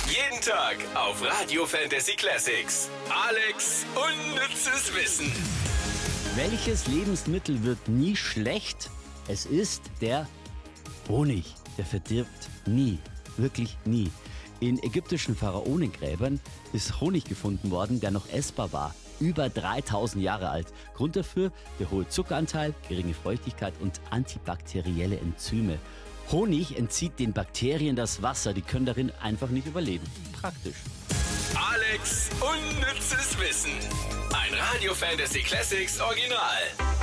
Jeden Tag auf Radio Fantasy Classics. Alex unnützes Wissen. Welches Lebensmittel wird nie schlecht? Es ist der Honig. Der verdirbt nie. Wirklich nie. In ägyptischen Pharaonengräbern ist Honig gefunden worden, der noch essbar war. Über 3000 Jahre alt. Grund dafür der hohe Zuckeranteil, geringe Feuchtigkeit und antibakterielle Enzyme. Honig entzieht den Bakterien das Wasser, die können darin einfach nicht überleben. Praktisch. Alex unnützes Wissen. Ein Radio Fantasy Classics Original.